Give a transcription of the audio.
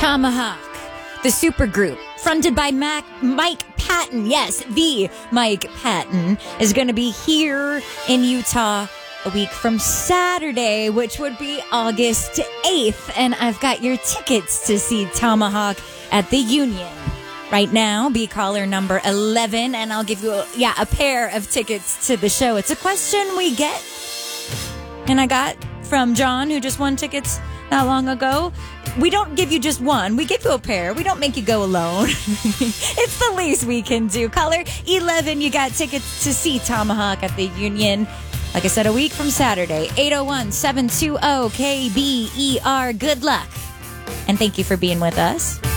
Tomahawk, the supergroup, fronted by Mike Patton. Yes, the Mike Patton is going to be here in Utah a week from Saturday, which would be August 8th. And I've got your tickets to see Tomahawk at the Union. Right now, be caller number 11, and I'll give you a pair of tickets to the show. It's a question we get, and I got from John, who just won tickets not long ago. We don't give you just one. We give you a pair. We don't make you go alone. It's the least we can do. Caller 11, you got tickets to see Tomahawk at the Union. Like I said, a week from Saturday, 801-720-KBER. Good luck, and thank you for being with us.